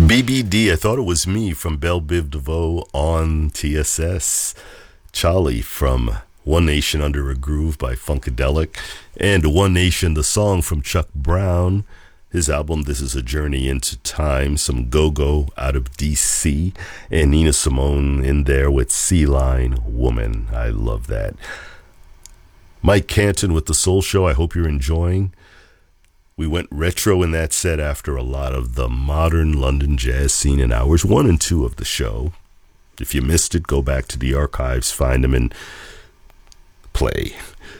BBD, I thought it was me from Belle Biv DeVoe on TSS. Charlie from One Nation Under a Groove by Funkadelic. And One Nation, the song from Chuck Brown. His album, This Is a Journey into Time. Some Go-Go out of D.C. And Nina Simone in there with Sea Line Woman. I love that. Mike Canton with The Soul Show. I hope you're enjoying. We went retro in that set after a lot of the modern London jazz scene in hours 1 and 2 of the show. If you missed it, go back to the archives, find them, and play.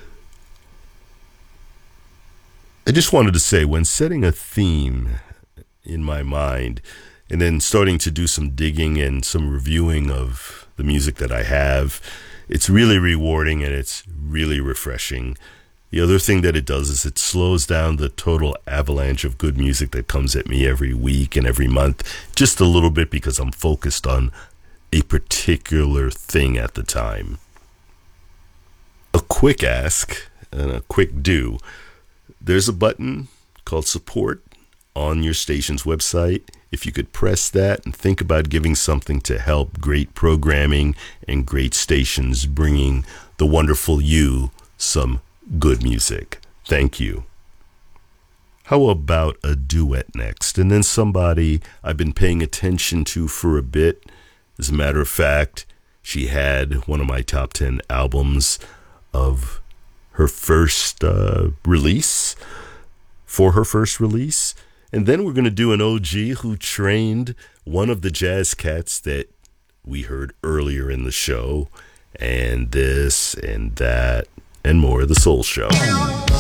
I just wanted to say, when setting a theme in my mind and then starting to do some digging and some reviewing of the music that I have, it's really rewarding and it's really refreshing. The other thing that it does is it slows down the total avalanche of good music that comes at me every week and every month just a little bit, because I'm focused on a particular thing at the time. A quick ask and a quick do. There's a button called support on your station's website. If you could press that and think about giving something to help great programming and great stations bringing the wonderful you some good music. Thank you. How about a duet next? And then somebody I've been paying attention to for a bit. As a matter of fact, she had one of my top 10 albums of her first release, for her first release. And then we're going to do an OG who trained one of the jazz cats that we heard earlier in the show, and this and that and more of the Soul Show.